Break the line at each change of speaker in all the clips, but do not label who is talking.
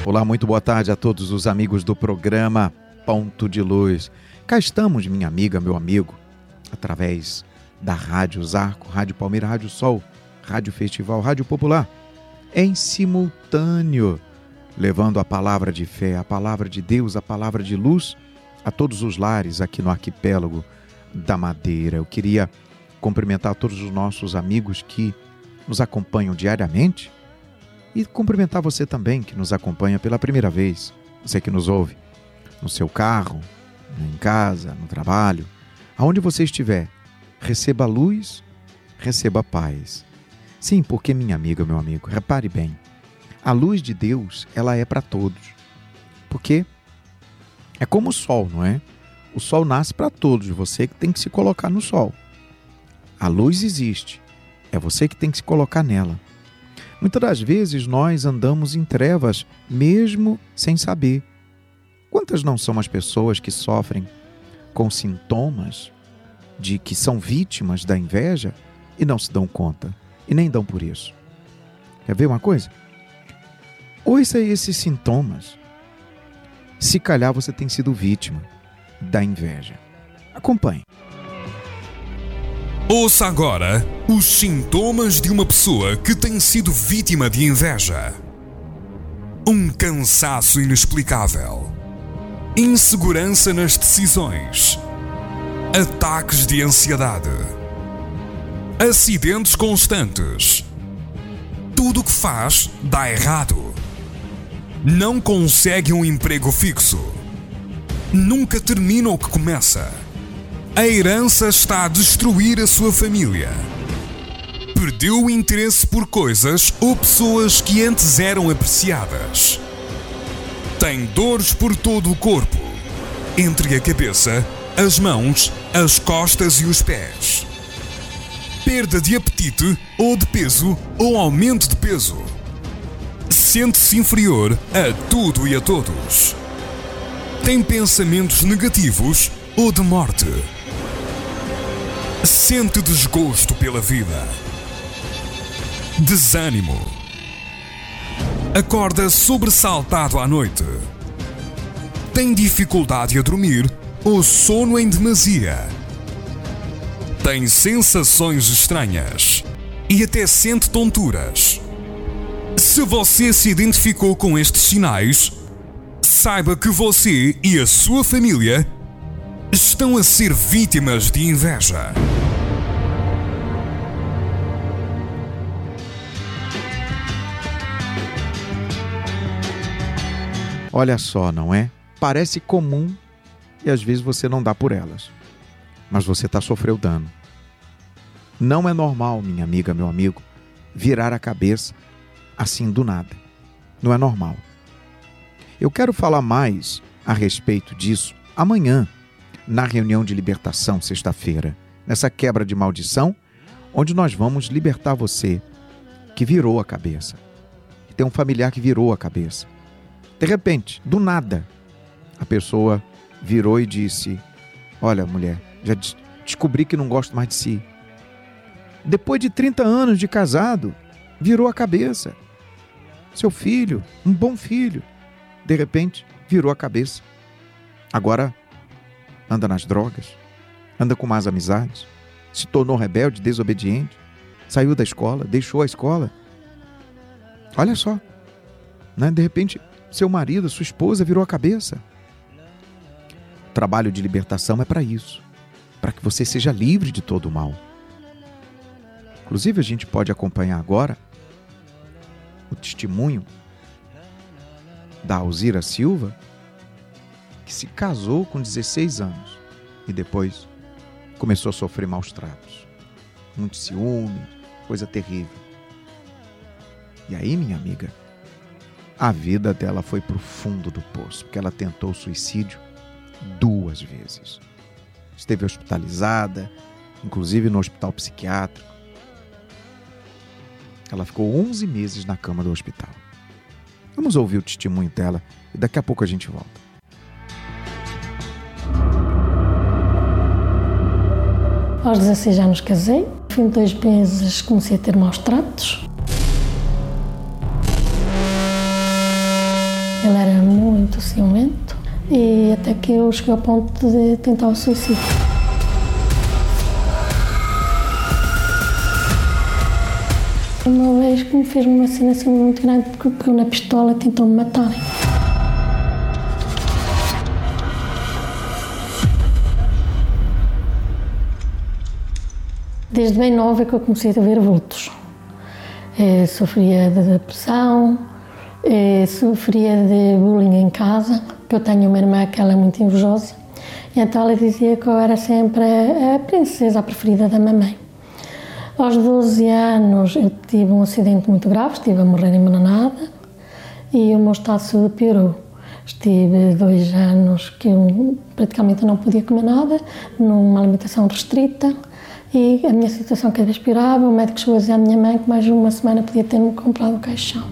Olá, muito boa tarde a todos os amigos do programa Ponto de Luz. Cá estamos, minha amiga, meu amigo, através da Rádio Zarco, Rádio Palmeira, Rádio Sol, Rádio Festival, Rádio Popular, em simultâneo, levando a palavra de fé, a palavra de Deus, a palavra de luz a todos os lares aqui no arquipélago da Madeira. Eu queria cumprimentar todos os nossos amigos que nos acompanham diariamente e cumprimentar você também que nos acompanha pela primeira vez, você que nos ouve no seu carro, em casa, no trabalho, aonde você estiver, receba luz, receba paz. Sim, porque minha amiga, meu amigo, repare bem, a luz de Deus, ela é para todos, porque é como o sol, não é? O sol nasce para todos, você que tem que se colocar no sol. A luz existe, é você que tem que se colocar nela. Muitas das vezes nós andamos em trevas, mesmo sem saber. Quantas não são as pessoas que sofrem com sintomas de que são vítimas da inveja e não se dão conta, e nem dão por isso? Quer ver uma coisa? Ouça esses sintomas. Se calhar você tem sido vítima da inveja. Acompanhe.
Ouça agora os sintomas de uma pessoa que tem sido vítima de inveja. Um cansaço inexplicável, insegurança nas decisões, ataques de ansiedade, acidentes constantes. Tudo o que faz dá errado. Não consegue um emprego fixo. Nunca termina o que começa. A herança está a destruir a sua família. Perdeu o interesse por coisas ou pessoas que antes eram apreciadas. Tem dores por todo o corpo, entre a cabeça, as mãos, as costas e os pés. Perda de apetite ou de peso ou aumento de peso. Sente-se inferior a tudo e a todos. Tem pensamentos negativos ou de morte. Sente desgosto pela vida. Desânimo. Acorda sobressaltado à noite. Tem dificuldade a dormir ou sono em demasia. Tem sensações estranhas e até sente tonturas. Se você se identificou com estes sinais, saiba que você e a sua família estão a ser vítimas de inveja.
Olha só, não é? Parece comum e às vezes você não dá por elas. Mas você sofreu dano. Não é normal, minha amiga, meu amigo, virar a cabeça assim do nada. Não é normal. Eu quero falar mais a respeito disso amanhã, na reunião de libertação, sexta-feira, nessa quebra de maldição, onde nós vamos libertar você que virou a cabeça. Que tem um familiar que virou a cabeça. De repente, do nada, a pessoa virou e disse: olha, mulher, já descobri que não gosto mais de si. Depois de 30 anos de casado, virou a cabeça. Seu filho, um bom filho, de repente, virou a cabeça. Agora anda nas drogas, anda com más amizades, se tornou rebelde, desobediente, saiu da escola, deixou a escola. Olha só, né? De repente, seu marido, sua esposa virou a cabeça. O trabalho de libertação é para isso, para que você seja livre de todo o mal. Inclusive, a gente pode acompanhar agora o testemunho da Alzira Silva, que se casou com 16 anos e depois começou a sofrer maus tratos. Muito ciúme, coisa terrível. E aí, minha amiga, a vida dela foi para o fundo do poço, porque ela tentou suicídio 2 vezes. Esteve hospitalizada, inclusive no hospital psiquiátrico. Ela ficou 11 meses na cama do hospital. Vamos ouvir o testemunho dela e daqui a pouco a gente volta.
Aos 16 anos casei, fui 2 meses comecei a ter maus tratos. Ele era muito ciumento e até que eu cheguei ao ponto de tentar o suicídio. O meu ex que me fez uma cena assim muito grande porque pegou na pistola e tentou-me matar. Desde bem nova é que eu comecei a ver vultos. Sofria de depressão, sofria de bullying em casa, porque eu tenho uma irmã que ela é muito invejosa, e então ela dizia que eu era sempre a princesa preferida da mamãe. Aos 12 anos eu tive um acidente muito grave, estive a morrer envenenada e o meu estado de saúde piorou. Estive 2 anos que eu praticamente não podia comer nada, numa alimentação restrita, e a minha situação cada vez piorava. O médico chegou a dizer à minha mãe que mais uma semana podia ter-me comprado o caixão.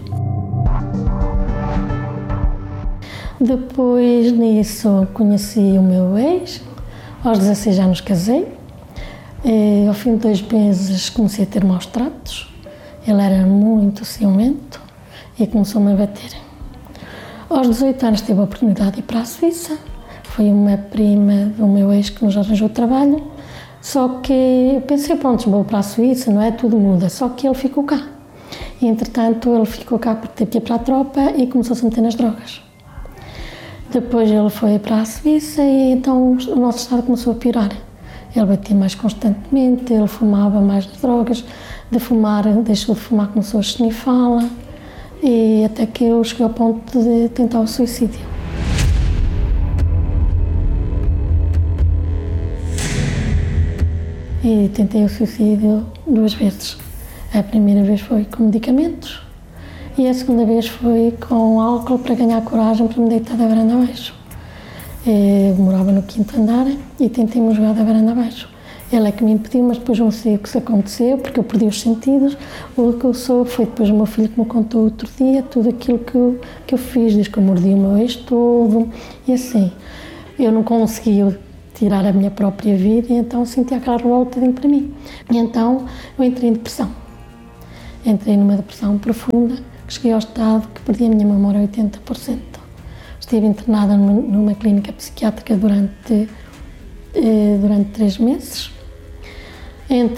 Depois nisso conheci o meu ex, aos 16 anos casei, e, ao fim de 2 meses comecei a ter maus tratos. Ele era muito ciumento e começou-me a bater. Aos 18 anos tive a oportunidade de ir para a Suíça, foi uma prima do meu ex que nos arranjou trabalho. Só que eu pensei, pronto, vou para a Suíça, não é? Tudo muda. Só que ele ficou cá. E, entretanto, ele ficou cá porque teve que ir para a tropa e começou-se a meter nas drogas. Depois ele foi para a Suíça e então o nosso estado começou a piorar. Ele batia mais constantemente, ele fumava mais das drogas. De fumar, deixou de fumar, começou a esnifá-la. E até que eu cheguei ao ponto de tentar o suicídio. E tentei o suicídio 2 vezes. A primeira vez foi com medicamentos e a segunda vez foi com álcool para ganhar coragem para me deitar da varanda abaixo. Eu morava no 5º andar e tentei-me jogar da varanda abaixo. Ele é que me impediu, mas depois não sei o que se aconteceu, porque eu perdi os sentidos. O que eu soube foi depois o meu filho que me contou outro dia tudo aquilo que eu fiz. Diz que eu mordi o meu ex todo e assim. Eu não conseguia tirar a minha própria vida e então senti aquela revolta dentro de mim. E então eu entrei em depressão. Entrei numa depressão profunda, que cheguei ao estado que perdi a minha memória a 80%. Estive internada numa clínica psiquiátrica durante 3 meses. Entre